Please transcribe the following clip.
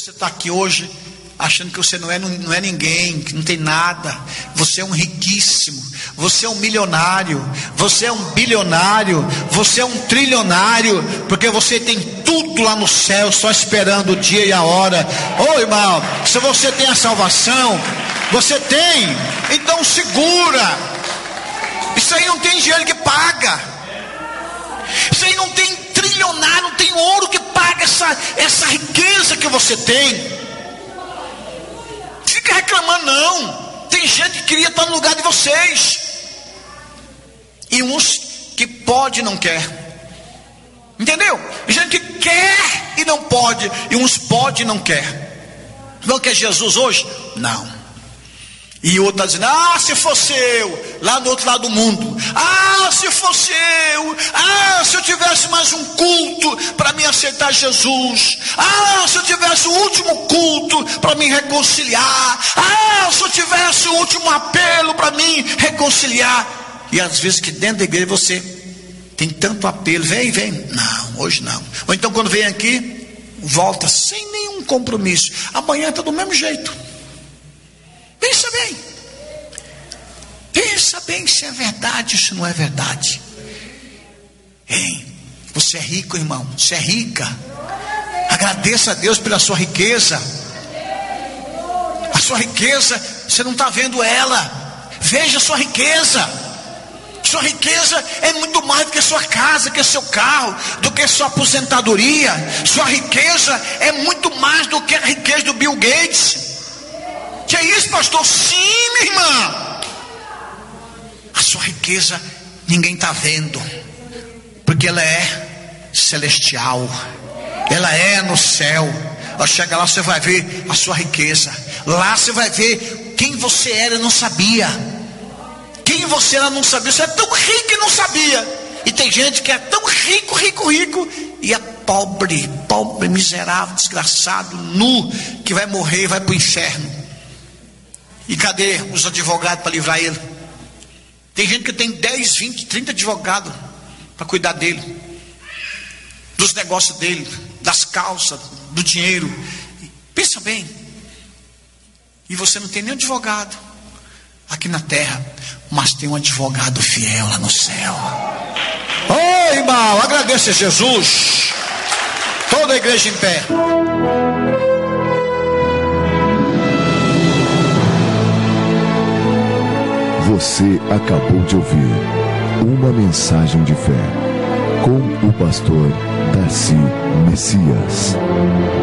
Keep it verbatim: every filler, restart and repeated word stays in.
você está aqui hoje achando que você não é, não é ninguém, que não tem nada. Você é um riquíssimo, você é um milionário, você é um bilionário, você é um trilionário, porque você tem tudo lá no céu, só esperando o dia e a hora. Ô irmão, se você tem a salvação, você tem, então segura. Isso aí não tem dinheiro que paga. Isso aí não tem trilionário, não tem ouro que paga essa, essa riqueza que você tem. Fica reclamando não. Tem gente que queria estar no lugar de vocês, e uns que pode e não quer. Entendeu? Gente que quer e não pode, e uns pode e não quer. Não quer Jesus hoje? Não. E outro está dizendo: ah, se fosse eu, lá do outro lado do mundo. Ah, se fosse eu. Ah, se eu tivesse mais um culto para me aceitar Jesus. Ah, se eu tivesse o último culto para me reconciliar. Ah, se eu tivesse o último apelo para me reconciliar. E às vezes que dentro da igreja você tem tanto apelo. Vem, vem. Não, hoje não. Ou então quando vem aqui, volta sem nenhum compromisso. Amanhã está do mesmo jeito. Pensa bem, pensa bem se é verdade ou se não é verdade. Hein? Você é rico, irmão, você é rica. Agradeça a Deus pela sua riqueza. A sua riqueza, você não está vendo ela. Veja a sua riqueza. Sua riqueza é muito mais do que sua casa, que seu carro, do que sua aposentadoria. Sua riqueza é muito mais do que a riqueza do Bill Gates. Que é isso, pastor? Sim, minha irmã. A sua riqueza ninguém está vendo, porque ela é celestial, ela é no céu. Ao chegar lá você vai ver a sua riqueza. Lá você vai ver quem você era e não sabia. Quem você era não sabia. Você é tão rico e não sabia. E tem gente que é tão rico, rico, rico, e é pobre, pobre, miserável, desgraçado, nu, que vai morrer e vai para o inferno. E cadê os advogados para livrar ele? Tem gente que tem dez, vinte, trinta advogados para cuidar dele, dos negócios dele, das calças, do dinheiro. Pensa bem. E você não tem nem advogado aqui na terra, mas tem um advogado fiel lá no céu. Ô irmão, agradeça a Jesus. Toda a igreja em pé. Você acabou de ouvir uma mensagem de fé com o pastor Darcy Messias.